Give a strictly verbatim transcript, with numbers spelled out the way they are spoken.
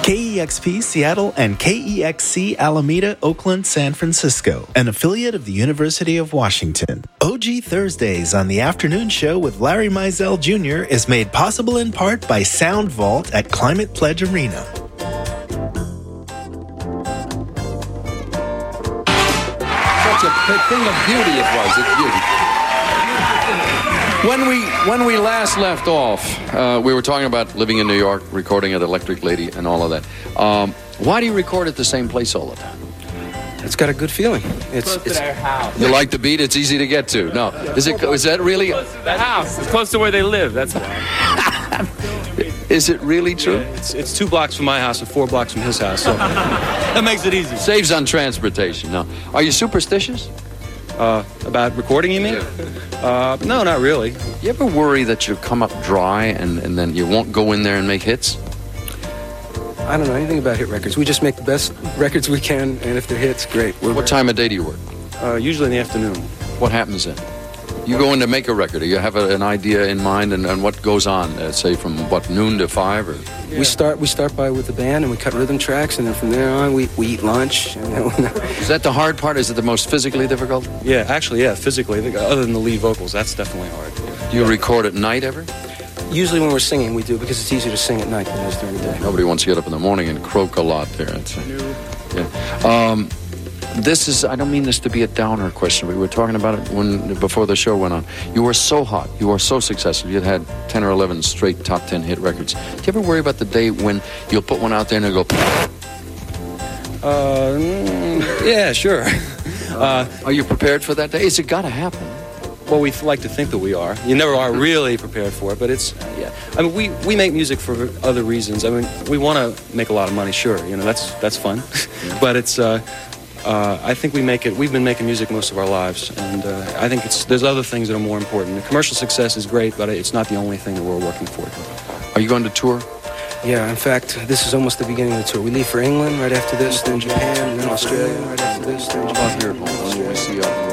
K E X P Seattle and K E X C Alameda, Oakland, San Francisco, an affiliate of the University of Washington. O G Thursdays on the afternoon show with Larry Mizell Junior is made possible in part by Sound Vault at Climate Pledge Arena. Such a thing of beauty it was. It's beauty. When we when we last left off, uh, we were talking about living in New York, recording at Electric Lady, and all of that. Um, why do you record at the same place all the time? It's got a good feeling. It's, Close it's to their house. You like the beat? It's easy to get to. No, is it? Is that really? Close to the house. It's close to where they live. That's why. Is it really true? Yeah, it's, it's two blocks from my house and four blocks from his house, so that makes it easy. Saves on transportation. No, are you superstitious? Uh, about recording, you mean? Uh, no, not really. You ever worry that you come up dry and, and then you won't go in there and make hits? I don't know anything about hit records. We just make the best records we can, and if they're hits, great. We're What time of day do you work? Uh, usually in the afternoon. What happens then? You go in to make a record. Do you have a, an idea in mind, and, and what goes on? Uh, say from what, noon to five, or? We start we start by with the band, and we cut rhythm tracks, and then from there on we, we eat lunch. And then Is that the hard part? Is it the most physically difficult? Yeah, actually, yeah, physically, other than the lead vocals, that's definitely hard. Do you record at night ever? usually when we're singing we do, because it's easier to sing at night than it is during the day. Nobody wants to get up in the morning and croak a lot there. It's, yeah. Um, this is, I don't mean this to be a downer question. We were talking about it when before the show went on. You were so hot. You were so successful. You'd had ten or eleven straight top ten hit records. Do you ever worry about the day when you'll put one out there and it'll go... Uh, mm, yeah, sure. Uh, are you prepared for that day? It's got to happen. Well, we like to think that we are. You never are really prepared for it, but it's, uh, yeah. I mean, we, we make music for other reasons. I mean, we want to make a lot of money, sure. You know, that's that's fun. But it's, uh, uh, I think we make it, we've been making music most of our lives. And uh, I think it's, there's other things that are more important. The commercial success is great, but it's not the only thing that we're working for. Are you going to tour? Yeah, in fact, this is almost the beginning of the tour. We leave for England right after this, then Japan, and then Australia right after this, then Japan. How about here? We see you.